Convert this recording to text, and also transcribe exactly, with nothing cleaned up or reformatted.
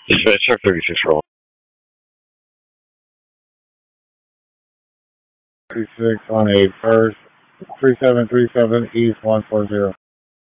Dispatcher thirty-six roll. thirty-six on a first, three seven three seven East one four zero.